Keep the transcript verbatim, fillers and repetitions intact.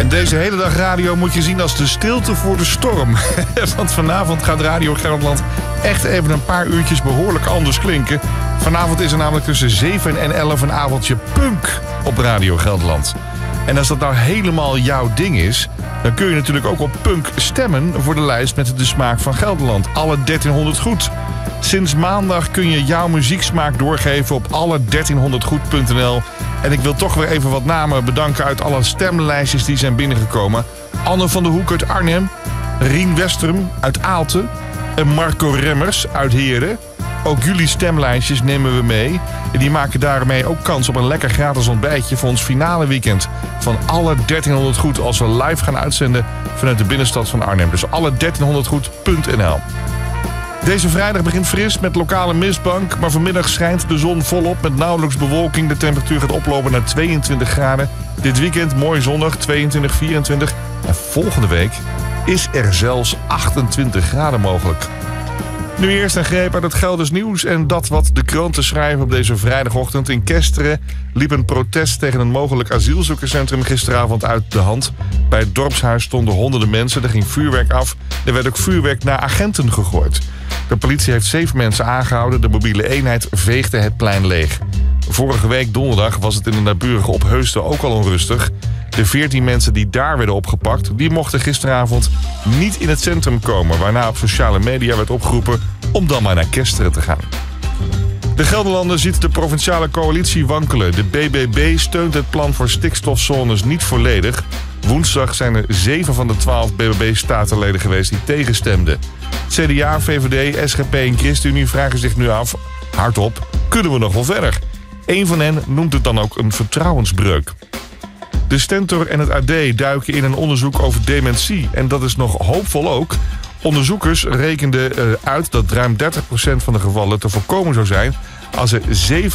En deze hele dag radio moet je zien als de stilte voor de storm. Want vanavond gaat Radio Gelderland echt even een paar uurtjes behoorlijk anders klinken. Vanavond is er namelijk tussen zeven en elf een avondje punk op Radio Gelderland. En als dat nou helemaal jouw ding is, dan kun je natuurlijk ook op punk stemmen voor de lijst met de smaak van Gelderland. Alle dertienhonderd goed. Sinds maandag kun je jouw muzieksmaak doorgeven op alle dertienhonderd goed punt n l. En ik wil toch weer even wat namen bedanken uit alle stemlijstjes die zijn binnengekomen. Anne van der Hoek uit Arnhem, Rien Westrum uit Aalten en Marco Remmers uit Heerde. Ook jullie stemlijstjes nemen we mee. En die maken daarmee ook kans op een lekker gratis ontbijtje voor ons finale weekend van alle dertienhonderd goed als we live gaan uitzenden vanuit de binnenstad van Arnhem. Dus alle dertienhonderd goed punt n l. Deze vrijdag begint fris met lokale mistbank, maar vanmiddag schijnt de zon volop met nauwelijks bewolking. De temperatuur gaat oplopen naar tweeëntwintig graden. Dit weekend mooi zonnig, tweeëntwintig, vierentwintig. En volgende week is er zelfs achtentwintig graden mogelijk. Nu eerst een greep uit het Gelders nieuws en dat wat de kranten schrijven op deze vrijdagochtend. In Kesteren liep een protest tegen een mogelijk asielzoekerscentrum gisteravond uit de hand. Bij het dorpshuis stonden honderden mensen, er ging vuurwerk af. Er werd ook vuurwerk naar agenten gegooid. De politie heeft zeven mensen aangehouden. De mobiele eenheid veegde het plein leeg. Vorige week donderdag was het in de naburige Opheusden ook al onrustig. De veertien mensen die daar werden opgepakt, die mochten gisteravond niet in het centrum komen, waarna op sociale media werd opgeroepen om dan maar naar Kesteren te gaan. De Gelderlander ziet de provinciale coalitie wankelen. De B B B steunt het plan voor stikstofzones niet volledig. Woensdag zijn er zeven van de twaalf B B B-statenleden geweest die tegenstemden. C D A, V V D, S G P en ChristenUnie vragen zich nu af, hardop, kunnen we nog wel verder? Eén van hen noemt het dan ook een vertrouwensbreuk. De Stentor en het A D duiken in een onderzoek over dementie. En dat is nog hoopvol ook. Onderzoekers rekenden uit dat ruim dertig procent van de gevallen te voorkomen zou zijn als er zeven